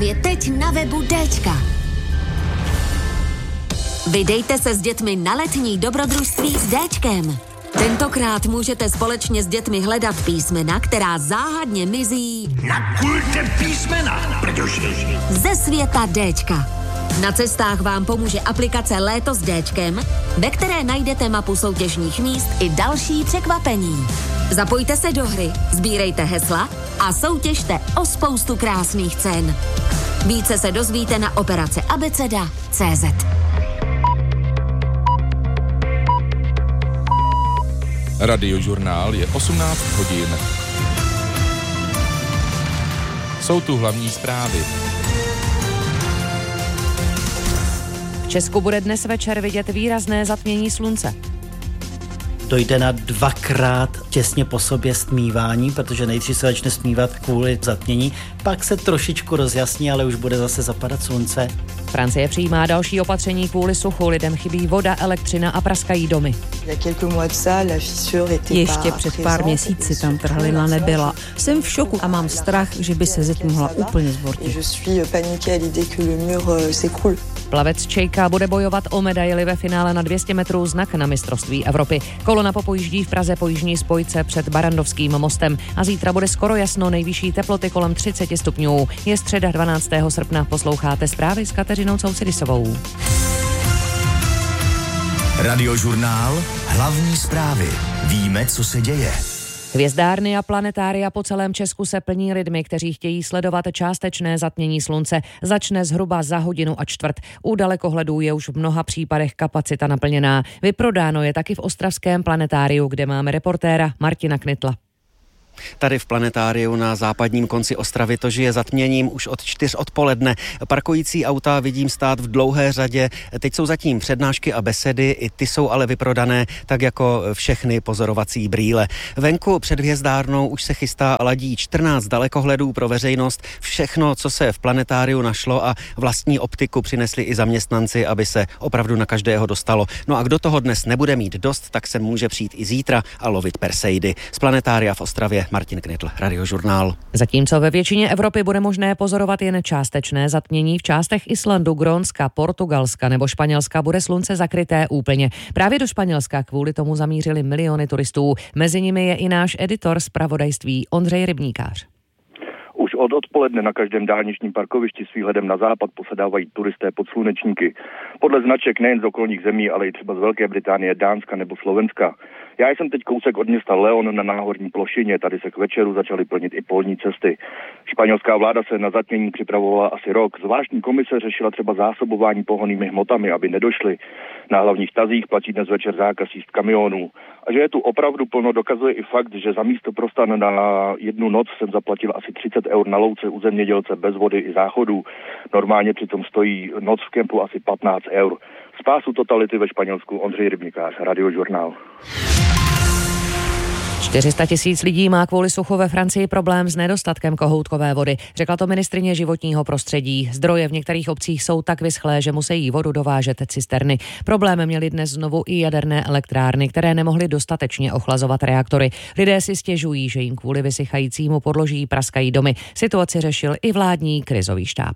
Právě teď na webu Dčka. Vydejte se s dětmi na letní dobrodružství s Dčkem. Tentokrát můžete společně s dětmi hledat písmena, která záhadně mizí na kulte písmena, protože ze světa Dčka. Na cestách vám pomůže aplikace Léto s Dčkem, ve které najdete mapu soutěžních míst i další překvapení. Zapojte se do hry, sbírejte hesla a soutěžte o spoustu krásných cen. Více se dozvíte na operace abeceda.cz. Radiožurnál je 18 hodin. Jsou tu hlavní zprávy. V Česku bude dnes večer vidět výrazné zatmění slunce. Dojde na 2krát těsně po sobě stmívání, protože nejdřív se začne stmívat kvůli zatmění, pak se trošičku rozjasní, ale už bude zase zapadat slunce. Francie přijímá další opatření kvůli suchu, lidem chybí voda, elektřina a praskají domy. Ještě před pár měsíci tam trhlina nebyla. Jsem v šoku a mám strach, že by se zeď mohla úplně zbortit. Plavec Čejka bude bojovat o medaili ve finále na 200 metrů znak na mistrovství Evropy. Kolona popojíždí v Praze po jižní spojce před Barrandovským mostem a zítra bude skoro jasno, nejvyšší teploty kolem 30 stupňů. Je středa 12. srpna, posloucháte zprávy s Kateřinou Coucidisovou. Radiožurnál, hlavní zprávy. Víme, co se děje. Hvězdárny a planetária po celém Česku se plní lidmi, kteří chtějí sledovat částečné zatmění slunce. Začne zhruba za 1:15 hodiny. U dalekohledů je už v mnoha případech kapacita naplněná. Vyprodáno je taky v ostravském planetáriu, kde máme reportéra Martina Knitla. Tady v planetáriu na západním konci Ostravy to žije zatměním už od 4 odpoledne. Parkující auta vidím stát v dlouhé řadě. Teď jsou zatím přednášky a besedy, i ty jsou ale vyprodané, tak jako všechny pozorovací brýle. Venku před hvězdárnou už se chystá a ladí 14 dalekohledů pro veřejnost. Všechno, co se v planetáriu našlo, a vlastní optiku přinesli i zaměstnanci, aby se opravdu na každého dostalo. No a kdo toho dnes nebude mít dost, tak se může přijít i zítra a lovit perseidy. Z planetária v Ostravě Martin Knitl, Radiožurnál. Zatímco ve většině Evropy bude možné pozorovat jen částečné zatmění, v částech Islandu, Grónska, Portugalska nebo Španělska bude slunce zakryté úplně. Právě do Španělska kvůli tomu zamířili miliony turistů. Mezi nimi je i náš editor zpravodajství Ondřej Rybníkář. Už od odpoledne na každém dálničním parkovišti s výhledem na západ posedávají turisté pod slunečníky. Podle značek nejen z okolních zemí, ale i třeba z Velké Británie, Dánska nebo Slovenska. Já jsem teď kousek od města León na náhorní plošině, tady se k večeru začaly plnit i polní cesty. Španělská vláda se na zatmění připravovala asi rok. Zvláštní komise řešila třeba zásobování pohonnými hmotami, aby nedošly. Na hlavních tazích platí dnes večer zákaz jízd kamionů. A že je tu opravdu plno, dokazuje i fakt, že za místo prostan na jednu noc jsem zaplatil asi 30 eur na louce u zemědělce bez vody i záchodů. Normálně přitom stojí noc v kempu asi 15 eur. Z pásu totality ve Španělsku Ondřej Rybníkář, Radiožurnál. 400 000 lidí má kvůli suchu ve Francii problém s nedostatkem kohoutkové vody. Řekla to ministryně životního prostředí. Zdroje v některých obcích jsou tak vyschlé, že musí vodu dovážet cisterny. Problém měly dnes znovu i jaderné elektrárny, které nemohly dostatečně ochlazovat reaktory. Lidé si stěžují, že jim kvůli vysychajícímu podloží praskají domy. Situaci řešil i vládní krizový štáb.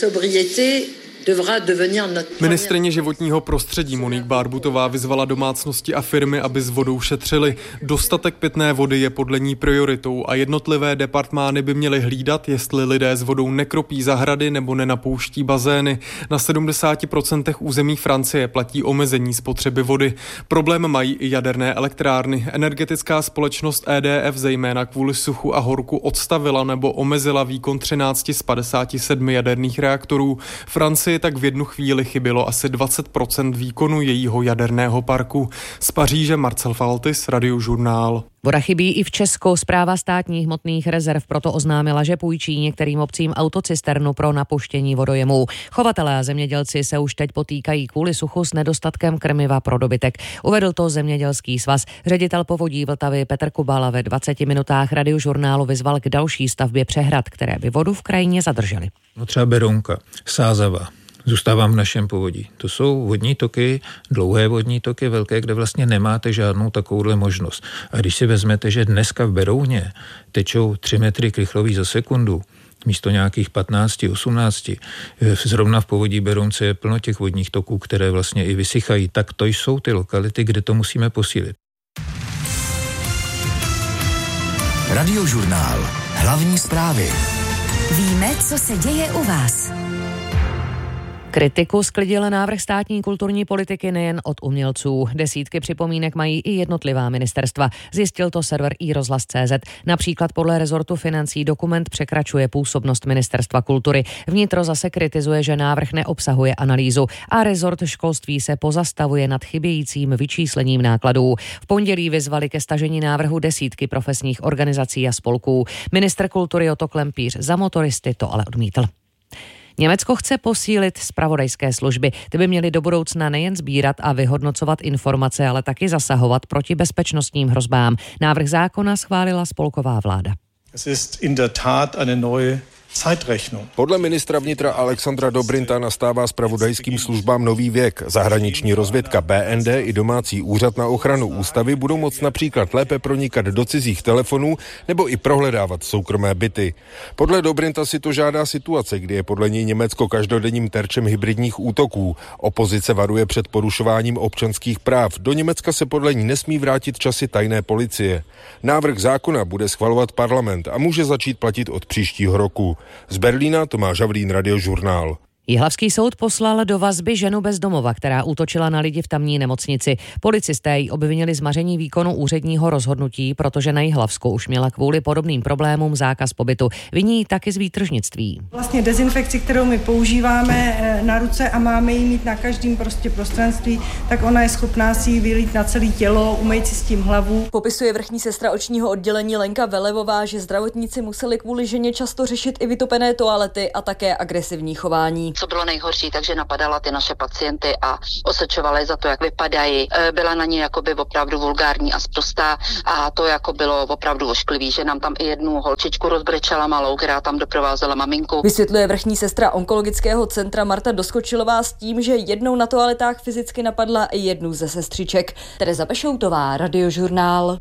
Ministryně životního prostředí Monique Barbutová vyzvala domácnosti a firmy, aby s vodou šetřili. Dostatek pitné vody je podle ní prioritou a jednotlivé departmány by měly hlídat, jestli lidé s vodou nekropí zahrady nebo nenapouští bazény. Na 70% území Francie platí omezení spotřeby vody. Problém mají i jaderné elektrárny. Energetická společnost EDF zejména kvůli suchu a horku odstavila nebo omezila výkon 13 z 57 jaderných reaktorů. Francii tak v jednu chvíli chybělo asi 20% výkonu jejího jaderného parku. Z Paříže Marcel Faltis, Radiožurnál. Voda chybí i v Česku. Správa státních hmotných rezerv proto oznámila, že půjčí některým obcím autocisternu pro napuštění vodojemů. Chovatelé a zemědělci se už teď potýkají kvůli suchu s nedostatkem krmiva pro dobytek. Uvedl to Zemědělský svaz. Ředitel Povodí Vltavy Petr Kubala ve 20 minutách Radiožurnálu vyzval k další stavbě přehrad, které by vodu v krajině zadržely. No třeba Berounka, Sázava. Zůstávám v našem povodí. To jsou vodní toky, dlouhé vodní toky, velké, kde vlastně nemáte žádnou takovouhle možnost. A když si vezmete, že dneska v Berouně tečou 3 metry krychlový za sekundu, místo nějakých 15, 18. Zrovna v povodí Berounce je plno těch vodních toků, které vlastně i vysychají. Tak to jsou ty lokality, kde to musíme posílit. Radiožurnál. Hlavní zprávy. Víme, co se děje u vás. Kritiku sklidil návrh státní kulturní politiky nejen od umělců. Desítky připomínek mají i jednotlivá ministerstva. Zjistil to server iRozhlas.cz. Například podle rezortu financí dokument překračuje působnost ministerstva kultury. Vnitro zase kritizuje, že návrh neobsahuje analýzu a rezort školství se pozastavuje nad chybějícím vyčíslením nákladů. V pondělí vyzvali ke stažení návrhu desítky profesních organizací a spolků. Ministr kultury Otto Klempíř za motoristy to ale odmítl. Německo chce posílit zpravodajské služby. Ty by měly do budoucna nejen sbírat a vyhodnocovat informace, ale taky zasahovat proti bezpečnostním hrozbám. Návrh zákona schválila spolková vláda. Es ist in der Tat eine neue Zeitrechnung. Podle ministra vnitra Alexandra Dobrinta nastává zpravodajským službám nový věk. Zahraniční rozvědka BND i domácí úřad na ochranu ústavy budou moct například lépe pronikat do cizích telefonů nebo i prohledávat soukromé byty. Podle Dobrinta si to žádá situace, kdy je podle něj Německo každodenním terčem hybridních útoků. Opozice varuje před porušováním občanských práv. Do Německa se podle ní nesmí vrátit časy tajné policie. Návrh zákona bude schvalovat parlament a může začít platit od příštího roku. Z Berlína Tomáš Havlín, Radiožurnál. Jihlavský soud poslal do vazby ženu bez domova, která útočila na lidi v tamní nemocnici. Policisté jí obvinili z maření výkonu úředního rozhodnutí, protože na Jihlavsku už měla kvůli podobným problémům zákaz pobytu. Viní taky z výtržnictví. Vlastně dezinfekci, kterou my používáme na ruce a máme ji mít na každém prostranství, tak ona je schopná si ji vylít na celé tělo, umýt si s tím hlavu. Popisuje vrchní sestra očního oddělení Lenka Velevová, že zdravotníci museli kvůli ženě často řešit i vytopené toalety a také agresivní chování. Co bylo nejhorší, takže napadala ty naše pacienty a osočovala je za to, jak vypadají. Byla na ně jakoby opravdu vulgární a sprostá a to jako bylo opravdu ošklivý, že nám tam i jednu holčičku rozbrečela malou, která tam doprovázela maminku. Vysvětluje vrchní sestra onkologického centra Marta Doskočilová s tím, že jednou na toaletách fyzicky napadla i jednu ze sestřiček. Tereza Pešoutová, Radiožurnál.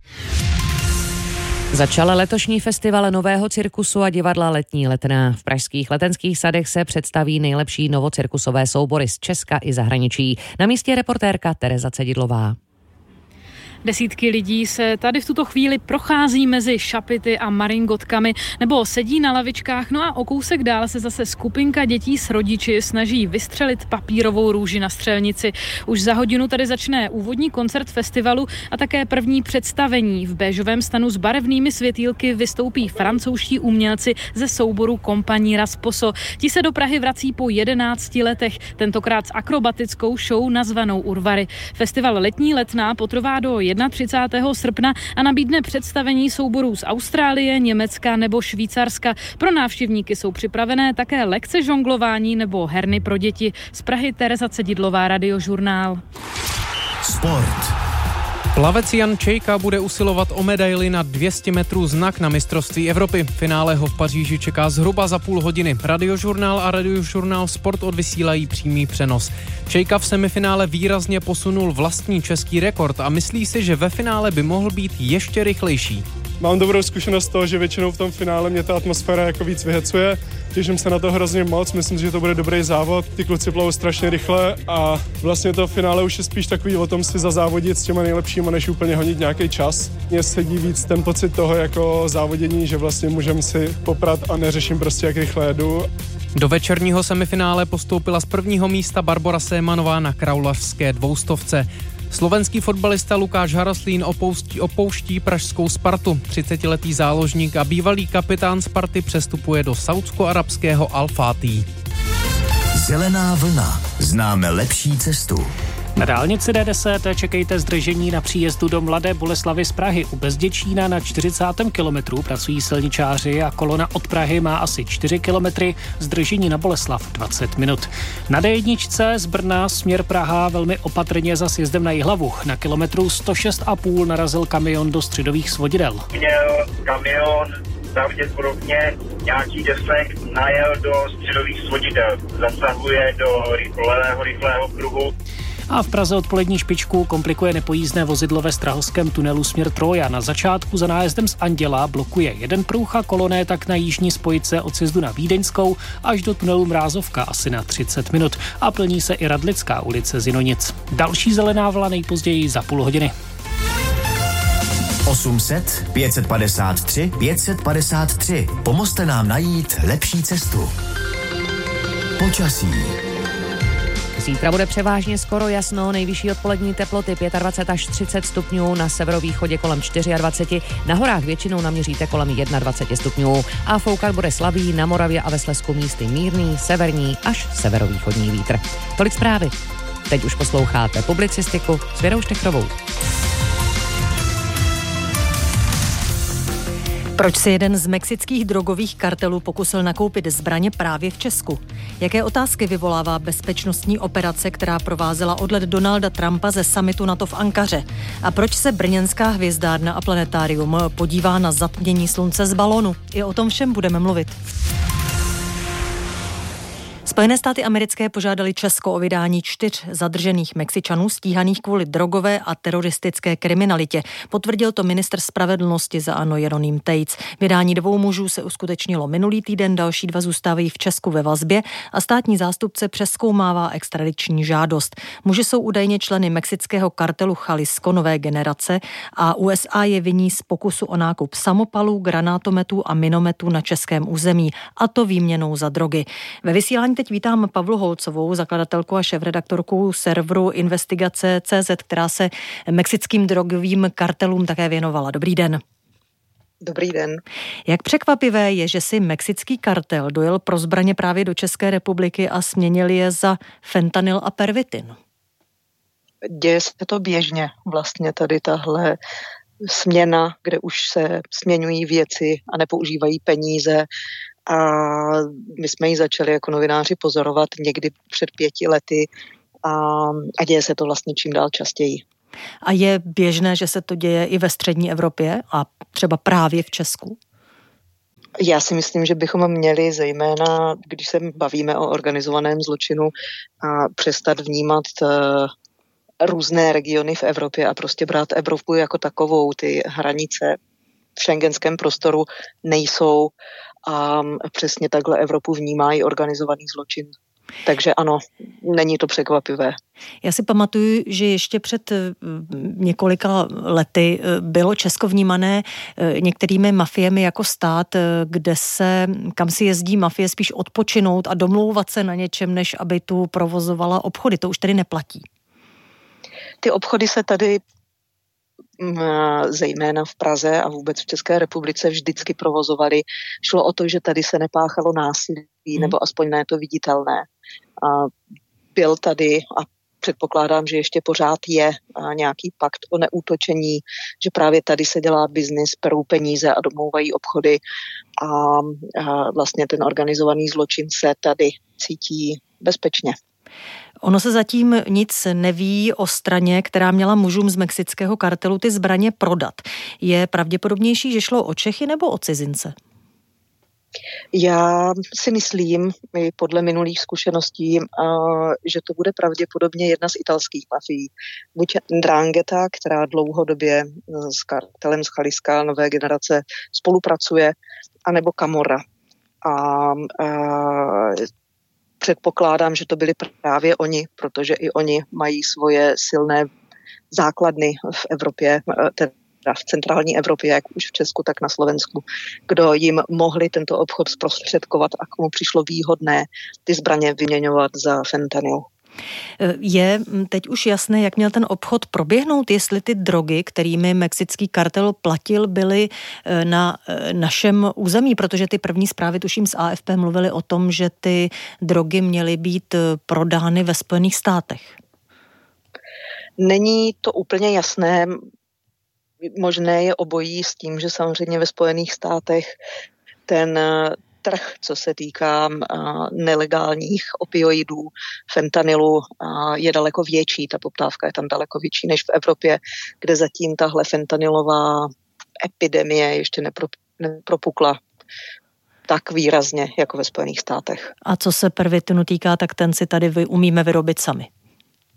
Začal letošní festival nového cirkusu a divadla Letní letná. V pražských Letenských sadech se představí nejlepší novocirkusové soubory z Česka i zahraničí. Na místě reportérka Tereza Cedidlová. Desítky lidí se tady v tuto chvíli prochází mezi šapity a maringotkami nebo sedí na lavičkách, no a o kousek dál se zase skupinka dětí s rodiči snaží vystřelit papírovou růži na střelnici. Už za hodinu tady začne úvodní koncert festivalu a také první představení. V béžovém stanu s barevnými světýlky vystoupí francouzští umělci ze souboru Kompanii Rasposo. Ti se do Prahy vrací po 11 letech, tentokrát s akrobatickou show nazvanou Urvary. Festival Letní letná potrvá do 31. srpna a nabídne představení souborů z Austrálie, Německa nebo Švýcarska. Pro návštěvníky jsou připravené také lekce žonglování nebo herny pro děti. Z Prahy Tereza Cedidlová, Radiožurnál. Sport. Plavec Jan Čejka bude usilovat o medaili na 200 metrů znak na mistrovství Evropy. Finále ho v Paříži čeká zhruba za půl hodiny. Radiožurnál a Radiožurnál Sport odvysílají přímý přenos. Čejka v semifinále výrazně posunul vlastní český rekord a myslí si, že ve finále by mohl být ještě rychlejší. Mám dobrou zkušenost z toho, že většinou v tom finále mě ta atmosféra jako víc vyhecuje. Těším se na to hrozně moc, myslím si, že to bude dobrý závod. Ty kluci plavou strašně rychle a vlastně to finále už je spíš takový o tom si zazávodit s těma nejlepšíma, než úplně honit nějaký čas. Mně sedí víc ten pocit toho jako závodění, že vlastně můžeme si poprat a neřeším prostě, jak rychle jedu. Do večerního semifinále postoupila z prvního místa Barbora Sémanová na kraulařské 200. Slovenský fotbalista Lukáš Haraslín opouští pražskou Spartu. 30letý záložník a bývalý kapitán Sparty přestupuje do saúdsko-arabského Al-Fatih. Zelená vlna. Známe lepší cestu. Na dálnici D10 čekejte zdržení na příjezdu do Mladé Boleslavi z Prahy. U Bezděčína na 40. kilometru pracují silničáři a kolona od Prahy má asi 4 kilometry, zdržení na Boleslav 20 minut. Na D1 z Brna směr Praha velmi opatrně za sjezdem na Jihlavu. Na kilometru 106,5 narazil kamion do středových svodidel. Měl kamion pravděpodobně nějaký defekt, najel do středových svodidel. Zasahuje do levého rychlého pruhu. A v Praze odpolední špičku komplikuje nepojízdné vozidlo ve Strahovském tunelu směr Troja. Na začátku za nájezdem z Anděla blokuje jeden pruh a koloné tak na jižní spojce od sjezdu na Vídeňskou až do tunelu Mrázovka asi na 30 minut. A plní se i Radlická ulice z Jinonic. Další zelená vlna nejpozději za půl hodiny. 800 553 553. Pomozte nám najít lepší cestu. Počasí. Zítra bude převážně skoro jasno, nejvyšší odpolední teploty 25 až 30 stupňů, na severovýchodě kolem 24, na horách většinou naměříte kolem 21 stupňů a foukat bude slabý, na Moravě a ve Slezsku místy mírný, severní až severovýchodní vítr. Tolik zprávy. Teď už posloucháte publicistiku s Věrou Štechrovou. Proč se jeden z mexických drogových kartelů pokusil nakoupit zbraně právě v Česku? Jaké otázky vyvolává bezpečnostní operace, která provázela odlet Donalda Trumpa ze summitu NATO v Ankaře? A proč se brněnská hvězdárna a planetárium podívá na zatmění slunce z balonu? I o tom všem budeme mluvit. Spojené státy americké požádali Česko o vydání 4 zadržených Mexičanů stíhaných kvůli drogové a teroristické kriminalitě. Potvrdil to ministr spravedlnosti za ANO Jeroným Tejc. Vydání 2 mužů se uskutečnilo minulý týden, další 2 zůstávají v Česku ve vazbě a státní zástupce přezkoumává extradiční žádost. Muži jsou údajně členy mexického kartelu Jalisco nové generace a USA je viní z pokusu o nákup samopalů, granátometů a minometů na českém území, a to výměnou za drogy. Ve vysílání teď vítám Pavlu Holcovou, zakladatelku a šéfredaktorku serveru Investigace.cz, která se mexickým drogovým kartelům také věnovala. Dobrý den. Dobrý den. Jak překvapivé je, že si mexický kartel dojel pro zbraně právě do České republiky a směnil je za fentanyl a pervitin? Děje se to běžně, vlastně tady tahle směna, kde už se směňují věci a nepoužívají peníze. A my jsme ji začali jako novináři pozorovat někdy před 5 lety a děje se to vlastně čím dál častěji. A je běžné, že se to děje i ve střední Evropě a třeba právě v Česku? Já si myslím, že bychom měli zejména, když se bavíme o organizovaném zločinu, přestat vnímat různé regiony v Evropě a prostě brát Evropu jako takovou. Ty hranice v schengenském prostoru nejsou a přesně takhle Evropu vnímá i organizovaný zločin. Takže ano, není to překvapivé. Já si pamatuju, že ještě před několika lety bylo Česko vnímané některými mafiemi jako stát, kam si jezdí mafie spíš odpočinout a domlouvat se na něčem, než aby tu provozovala obchody. To už tedy neplatí. Ty obchody se tady zejména v Praze a vůbec v České republice vždycky provozovali. Šlo o to, že tady se nepáchalo násilí, nebo aspoň ne to viditelné. Byl tady a předpokládám, že ještě pořád je nějaký pakt o neútočení, že právě tady se dělá biznis, perou peníze a domlouvají obchody a vlastně ten organizovaný zločin se tady cítí bezpečně. Ono se zatím nic neví o straně, která měla mužům z mexického kartelu ty zbraně prodat. Je pravděpodobnější, že šlo o Čechy nebo o cizince? Já si myslím, i podle minulých zkušeností, že to bude pravděpodobně jedna z italských mafií. Buď 'Ndrangheta, která dlouhodobě s kartelem z Jalisca nové generace spolupracuje, anebo Camorra. Předpokládám, že to byli právě oni, protože i oni mají svoje silné základny v Evropě, teda v centrální Evropě, jak už v Česku, tak na Slovensku, kdo jim mohli tento obchod zprostředkovat a komu přišlo výhodné ty zbraně vyměňovat za fentanyl. Je teď už jasné, jak měl ten obchod proběhnout, jestli ty drogy, kterými mexický kartel platil, byly na našem území, protože ty první zprávy, tuším z AFP, mluvily o tom, že ty drogy měly být prodány ve Spojených státech. Není to úplně jasné, možné je obojí s tím, že samozřejmě ve Spojených státech ten trh, co se týká nelegálních opioidů, fentanylu, je daleko větší. Ta poptávka je tam daleko větší než v Evropě, kde zatím tahle fentanylová epidemie ještě nepropukla tak výrazně jako ve Spojených státech. A co se pervitinu týká, tak ten si tady umíme vyrobit sami.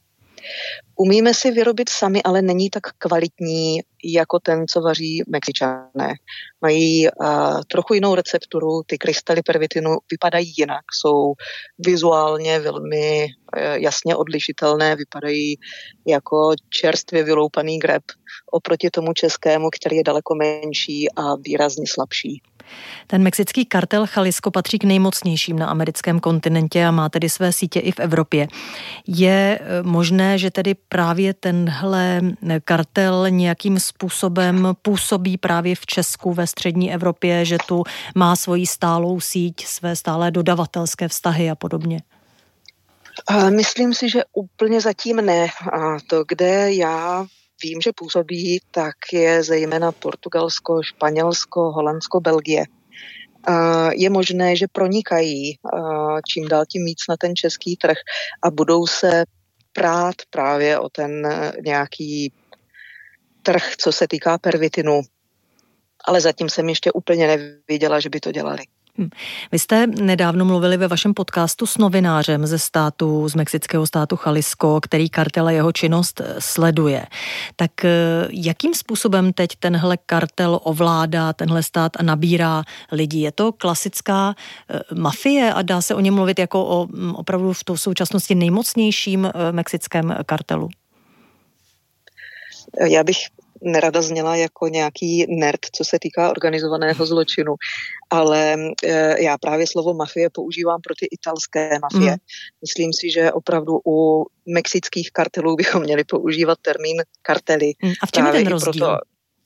Umíme si vyrobit sami, ale není tak kvalitní jako ten, co vaří Mexičané. Mají trochu jinou recepturu, ty krystaly pervitinu vypadají jinak, jsou vizuálně velmi jasně odlišitelné, vypadají jako čerstvě vyloupaný greb oproti tomu českému, který je daleko menší a výrazně slabší. Ten mexický kartel Jalisco patří k nejmocnějším na americkém kontinentě a má tedy své sítě i v Evropě. Je možné, že tedy právě tenhle kartel nějakým způsobem působí právě v Česku, ve střední Evropě, že tu má svoji stálou síť, své stálé dodavatelské vztahy a podobně? Myslím si, že úplně zatím ne. A to, kde já vím, že působí, tak je zejména Portugalsko, Španělsko, Holandsko, Belgie. Je možné, že pronikají čím dál tím víc na ten český trh a budou se prát právě o ten nějaký trh, co se týká pervitinu. Ale zatím jsem ještě úplně neviděla, že by to dělali. Vy jste nedávno mluvili ve vašem podcastu s novinářem z mexického státu Jalisco, který kartel a jeho činnost sleduje. Tak jakým způsobem teď tenhle kartel ovládá tenhle stát a nabírá lidi? Je to klasická mafie a dá se o něm mluvit jako o opravdu v současnosti nejmocnějším mexickém kartelu? Já bych nerada zněla jako nějaký nerd, co se týká organizovaného zločinu, ale já právě slovo mafie používám pro ty italské mafie. Myslím si, že opravdu u mexických kartelů bychom měli používat termín kartely. A v čem je ten rozdíl?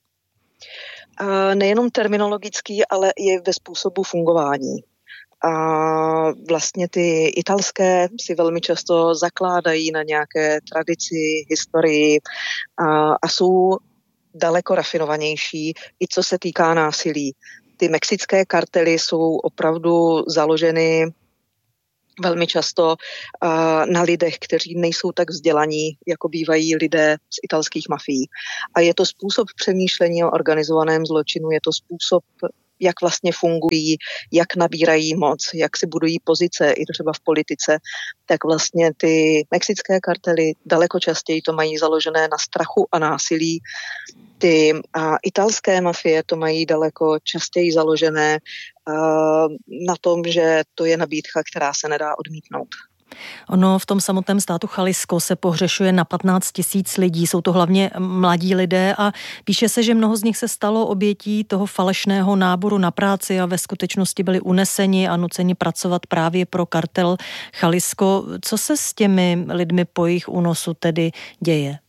Nejenom terminologický, ale i ve způsobu fungování. A vlastně ty italské si velmi často zakládají na nějaké tradici, historii a jsou daleko rafinovanější, i co se týká násilí. Ty mexické kartely jsou opravdu založeny velmi často na lidech, kteří nejsou tak vzdělaní, jako bývají lidé z italských mafií. A je to způsob přemýšlení o organizovaném zločinu, je to způsob, jak vlastně fungují, jak nabírají moc, jak si budují pozice i třeba v politice, tak vlastně ty mexické kartely daleko častěji to mají založené na strachu a násilí. Ty italské mafie to mají daleko častěji založené na tom, že to je nabídka, která se nedá odmítnout. Ono v tom samotném státu Jalisco se pohřešuje na 15 000 lidí, jsou to hlavně mladí lidé a píše se, že mnoho z nich se stalo obětí toho falešného náboru na práci a ve skutečnosti byli uneseni a nuceni pracovat právě pro kartel Jalisco. Co se s těmi lidmi po jejich únosu tedy děje?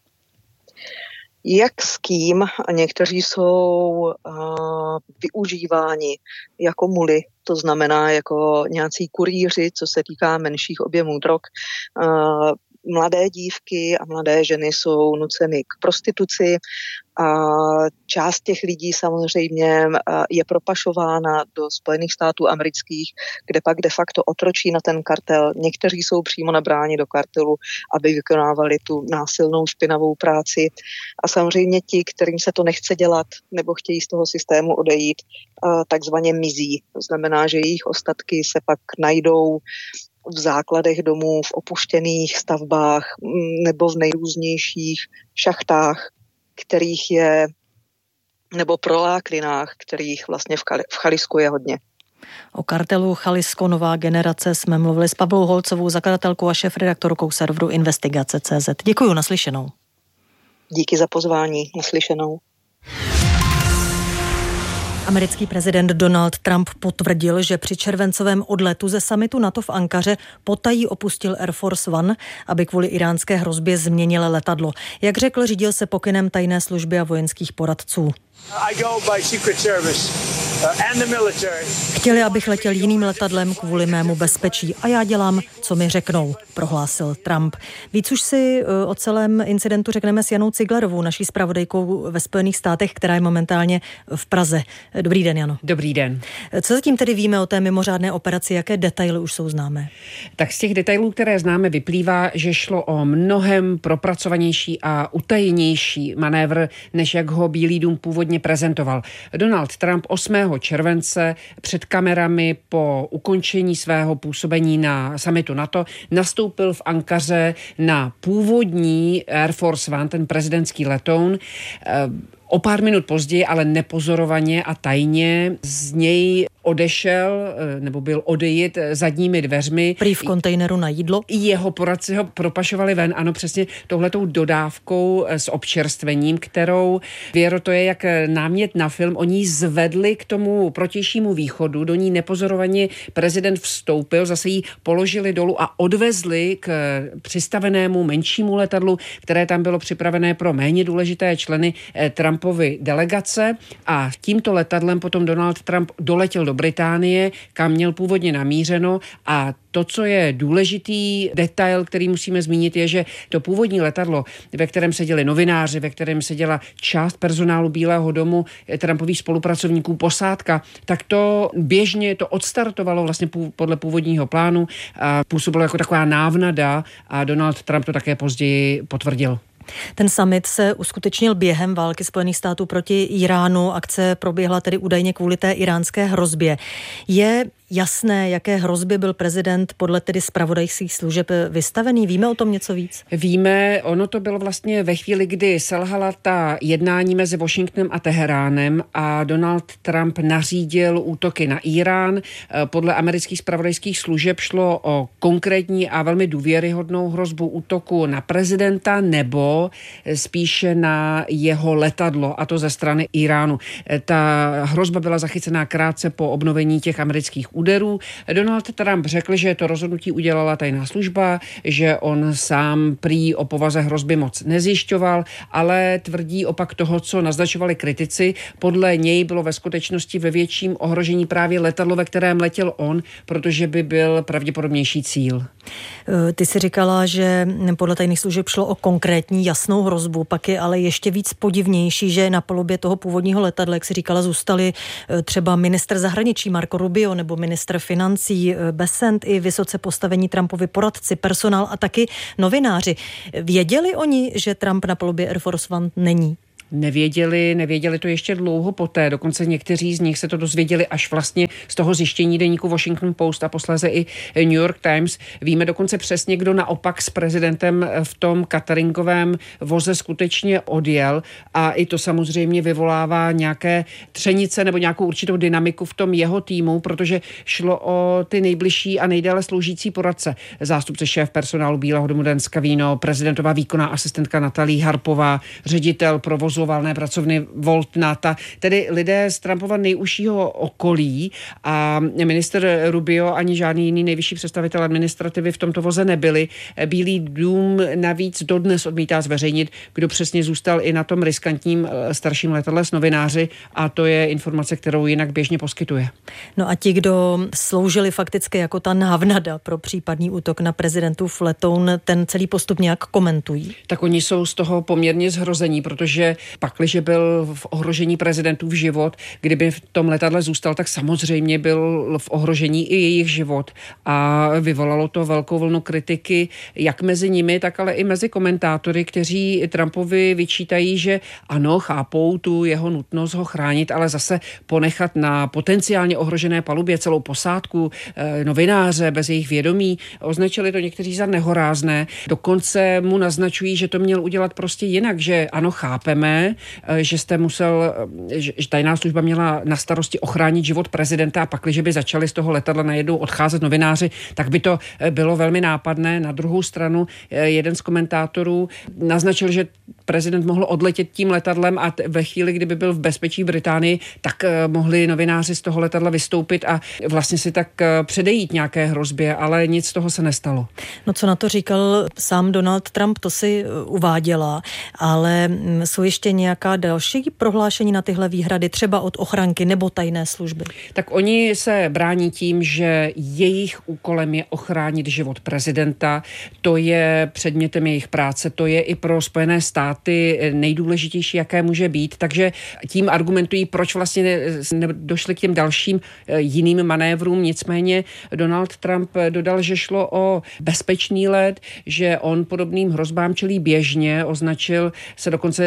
Jak s kým? Někteří jsou využíváni jako muly, to znamená jako nějací kurýři, co se týká menších objemů drog. Mladé dívky a mladé ženy jsou nuceny k prostituci a část těch lidí samozřejmě je propašována do Spojených států amerických, kde pak de facto otročí na ten kartel. Někteří jsou přímo nabráni do kartelu, aby vykonávali tu násilnou špinavou práci. A samozřejmě ti, kterým se to nechce dělat nebo chtějí z toho systému odejít, takzvaně mizí. To znamená, že jejich ostatky se pak najdou v základech domů, v opuštěných stavbách nebo v nejrůznějších šachtách, kterých je, nebo proláklinách, kterých vlastně v Jalisku je hodně. O kartelu Jalisco Nová generace jsme mluvili s Pavlou Holcovou, zakladatelkou a šéfredaktorkou serveru Investigace.cz. Děkuju, naslyšenou. Díky za pozvání, naslyšenou. Americký prezident Donald Trump potvrdil, že při červencovém odletu ze summitu NATO v Ankaře potají opustil Air Force One, aby kvůli iránské hrozbě změnil letadlo. Jak řekl, řídil se pokynem tajné služby a vojenských poradců. Chtěli, abych letěl jiným letadlem kvůli mému bezpečí a já dělám, co mi řeknou, prohlásil Trump. Víc už si o celém incidentu řekneme s Janou Ciglerovou, naší zpravodajkou ve Spojených státech, která je momentálně v Praze. Dobrý den, Jano. Dobrý den. Co zatím tedy víme o té mimořádné operaci, jaké detaily už jsou známé? Tak z těch detailů, které známe, vyplývá, že šlo o mnohem propracovanější a utajenější manévr, než jak ho Bílý dům původně prezentoval. Donald Trump 8. července před kamerami po ukončení svého působení na summitu NATO nastoupil v Ankaře na původní Air Force One, ten prezidentský letoun. O pár minut později, ale nepozorovaně a tajně z něj odešel, nebo byl odejit zadními dveřmi. Prý v kontejneru na jídlo. Jeho poradci ho propašovali ven, ano, přesně touhletou dodávkou s občerstvením, kterou, Věro, to je jak námět na film, oni zvedli k tomu protějšímu východu, do ní nepozorovaně prezident vstoupil, zase ji položili dolů a odvezli k přistavenému menšímu letadlu, které tam bylo připravené pro méně důležité členy Trumpovy delegace, a tímto letadlem potom Donald Trump doletěl do Británie, kam měl původně namířeno, a to, co je důležitý detail, který musíme zmínit, je, že to původní letadlo, ve kterém seděli novináři, ve kterém seděla část personálu Bílého domu, Trumpových spolupracovníků, posádka, tak to běžně to odstartovalo vlastně podle původního plánu a působilo jako taková návnada a Donald Trump to také později potvrdil. Ten summit se uskutečnil během války Spojených států proti Iránu. Akce proběhla tedy údajně kvůli té iránské hrozbě. Je jasné, jaké hrozby byl prezident podle tedy zpravodajských služeb vystavený? Víme o tom něco víc? Víme, ono to bylo vlastně ve chvíli, kdy selhala ta jednání mezi Washingtonem a Teheránem a Donald Trump nařídil útoky na Irán. Podle amerických zpravodajských služeb šlo o konkrétní a velmi důvěryhodnou hrozbu útoku na prezidenta nebo spíše na jeho letadlo, a to ze strany Iránu. Ta hrozba byla zachycená krátce po obnovení těch amerických úderů. Donald Trump řekl, že to rozhodnutí udělala tajná služba, že on sám prý o povaze hrozby moc nezjišťoval, ale tvrdí opak toho, co naznačovali kritici. Podle něj bylo ve skutečnosti ve větším ohrožení právě letadlo, ve kterém letěl on, protože by byl pravděpodobnější cíl. Ty si říkala, že podle tajných služeb šlo o konkrétní jasnou hrozbu, pak je ale ještě víc podivnější, že na palubě toho původního letadla, jak si říkala, zůstali třeba ministr zahraničí Marco Rubio nebo ministr financí Bessent i vysoce postavení Trumpovi poradci, personál a taky novináři. Věděli oni, že Trump na palubě Air Force One není? Nevěděli to ještě dlouho poté, dokonce někteří z nich se to dozvěděli až vlastně z toho zjištění deníku Washington Post a posléze i New York Times. Víme dokonce přesně, kdo naopak s prezidentem v tom cateringovém voze skutečně odjel, a i to samozřejmě vyvolává nějaké třenice nebo nějakou určitou dynamiku v tom jeho týmu, protože šlo o ty nejbližší a nejdéle sloužící poradce. Zástupce šéf personálu Bílého domu Dan Scavino, prezidentová výkonná asistentka Natalie Harpová, ředitel provozu valné pracovny Volt Nata, tedy lidé z Trumpova nejužšího okolí, a minister Rubio ani žádný jiný nejvyšší představitel administrativy v tomto voze nebyli. Bílý dům navíc dodnes odmítá zveřejnit, kdo přesně zůstal i na tom riskantním starším letadle s novináři, a to je informace, kterou jinak běžně poskytuje. No a ti, kdo sloužili fakticky jako ta návnada pro případný útok na prezidentův letoun, ten celý postup nějak komentují? Tak oni jsou z toho poměrně zhrození, protože pakliže byl v ohrožení prezidentův život, kdyby v tom letadle zůstal, tak samozřejmě byl v ohrožení i jejich život. A vyvolalo to velkou vlnu kritiky, jak mezi nimi, tak ale i mezi komentátory, kteří Trumpovi vyčítají, že ano, chápou tu jeho nutnost ho chránit, ale zase ponechat na potenciálně ohrožené palubě celou posádku, novináře bez jejich vědomí. Označili to někteří za nehorázné. Dokonce mu naznačují, že to měl udělat prostě jinak, že ano, chápeme, že jste musel, že tajná služba měla na starosti ochránit život prezidenta, a pakliže by začali z toho letadla najednou odcházet novináři, tak by to bylo velmi nápadné. Na druhou stranu jeden z komentátorů naznačil, že prezident mohl odletět tím letadlem a ve chvíli, kdyby byl v bezpečí v Británii, tak mohli novináři z toho letadla vystoupit a vlastně si tak předejít nějaké hrozbě, ale nic z toho se nestalo. No co na to říkal sám Donald Trump, to si uváděla, ale jsou ještě nějaká další prohlášení na tyhle výhrady, třeba od ochranky nebo tajné služby? Tak oni se brání tím, že jejich úkolem je ochránit život prezidenta. To je předmětem jejich práce, to je i pro Spojené státy nejdůležitější, jaké může být. Takže tím argumentují, proč vlastně došli k těm dalším jiným manévrům. Nicméně Donald Trump dodal, že šlo o bezpečný let, že on podobným hrozbám čelí běžně, označil se dokonce nejspíš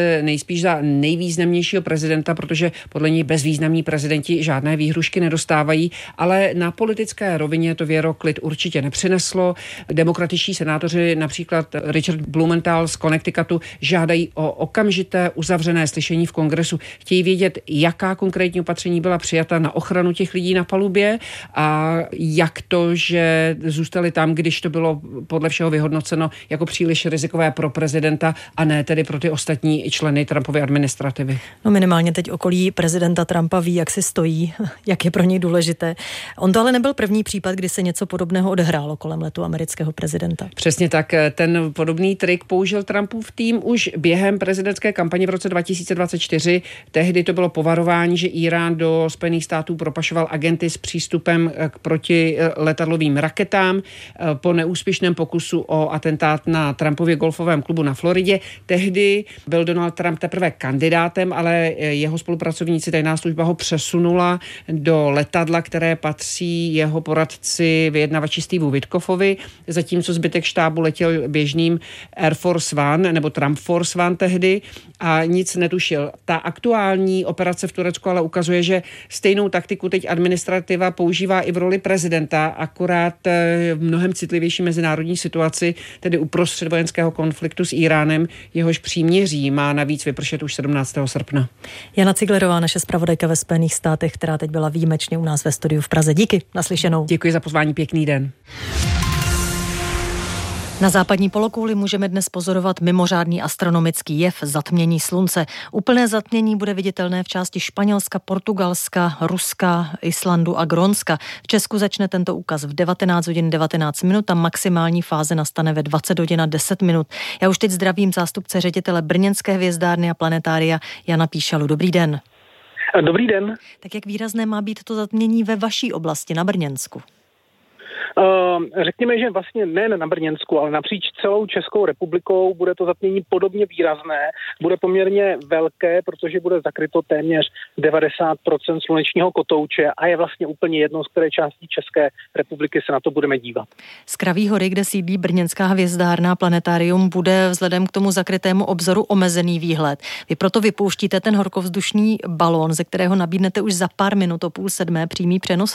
spíš za nejvýznamnějšího prezidenta, protože podle něj bezvýznamní prezidenti žádné výhrušky nedostávají, ale na politické rovině to Věro klid určitě nepřineslo. Demokratičtí senátoři, například Richard Blumenthal z Connecticutu, žádají o okamžité uzavřené slyšení v kongresu. Chtějí vědět, jaká konkrétní opatření byla přijata na ochranu těch lidí na palubě a jak to, že zůstali tam, když to bylo podle všeho vyhodnoceno jako příliš rizikové pro prezidenta a ne tedy pro ty ostatní členy Trumpovy administrativy. No minimálně teď okolí prezidenta Trumpa ví, jak si stojí, jak je pro něj důležité. On to ale nebyl první případ, kdy se něco podobného odehrálo kolem letu amerického prezidenta. Přesně tak. Ten podobný trik použil Trumpův tým už během prezidentské kampaně v roce 2024. Tehdy to bylo povarování, že Irán do Spojených států propašoval agenty s přístupem k protiletadlovým raketám. Po neúspěšném pokusu o atentát na Trumpově golfovém klubu na Floridě. Tehdy byl Donald Trump teprve kandidátem, ale jeho spolupracovníci tajná služba ho přesunula do letadla, které patří jeho poradci vyjednavači Steveu Witkoffovi, zatímco zbytek štábu letěl běžným Air Force One nebo Trump Force One tehdy a nic netušil. Ta aktuální operace v Turecku ale ukazuje, že stejnou taktiku teď administrativa používá i v roli prezidenta, akorát v mnohem citlivější mezinárodní situaci, tedy uprostřed vojenského konfliktu s Iránem, jehož příměří má navíc vypršet už 17. srpna. Jana Ciglerová, naše zpravodajka ve Spojených státech, která teď byla výjimečně u nás ve studiu v Praze. Díky, naslyšenou. Děkuji za pozvání, pěkný den. Na západní polokouli můžeme dnes pozorovat mimořádný astronomický jev zatmění slunce. Úplné zatmění bude viditelné v části Španělska, Portugalska, Ruska, Islandu a Grónska. V Česku začne tento úkaz v 19 hodin 19 minut a maximální fáze nastane ve 20 hodin a 10 minut. Já už teď zdravím zástupce ředitele brněnské hvězdárny a planetária Jana Píšalu. Dobrý den. Dobrý den. Tak jak výrazné má být to zatmění ve vaší oblasti na Brněnsku? Řekněme, že vlastně nejen na Brněnsku, ale napříč celou Českou republikou bude to zatmění podobně výrazné. Bude poměrně velké, protože bude zakryto téměř 90% slunečního kotouče a je vlastně úplně jedno, z které části České republiky se na to budeme dívat. Z Kraví hory, kde sídlí brněnská hvězdárna a planetárium, bude vzhledem k tomu zakrytému obzoru omezený výhled. Vy proto vypouštíte ten horkovzdušný balón, ze kterého nabídnete už za pár minut o 6:30 přímý přenos